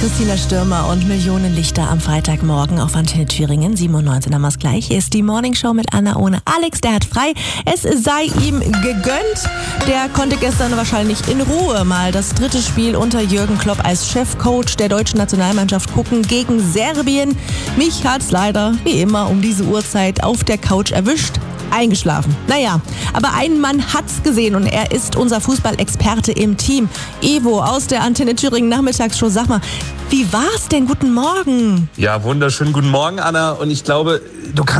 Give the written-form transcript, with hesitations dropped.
Christina Stürmer und Millionen Lichter am Freitagmorgen auf Antenne Thüringen. 7:19 haben wir es gleich. Hier ist die Morningshow mit Anna ohne Alex. Der hat frei. Es sei ihm gegönnt. Der konnte gestern wahrscheinlich in Ruhe mal das dritte Spiel unter Jürgen Klopp als Chefcoach der deutschen Nationalmannschaft gucken gegen Serbien. Mich hat's leider, wie immer, um diese Uhrzeit auf der Couch erwischt. Eingeschlafen. Naja, aber ein Mann hat's gesehen und er ist unser Fußballexperte im Team. Evo aus der Antenne Thüringen Nachmittagsshow. Sag mal, wie war's denn? Guten Morgen. Ja, wunderschönen guten Morgen, Anna. Und ich glaube, du kannst